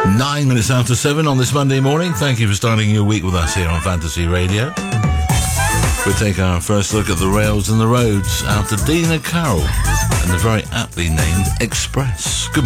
9 minutes after 7 on this Monday morning. Thank you for starting your week with us here on Fantasy Radio. We'll take our first look at the rails and the roads after Dina Carroll and the very aptly named Express. Good morning.